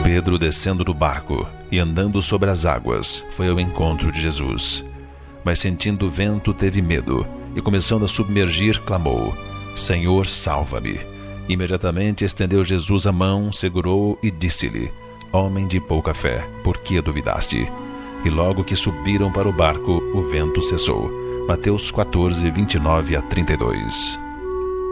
Pedro, descendo do barco e andando sobre as águas, foi ao encontro de Jesus. Mas sentindo o vento, teve medo e, começando a submergir, clamou: Senhor, salva-me. Imediatamente estendeu Jesus a mão, segurou-o e disse-lhe: Homem de pouca fé, por que duvidaste? E logo que subiram para o barco, o vento cessou. Mateus 14, 29 a 32.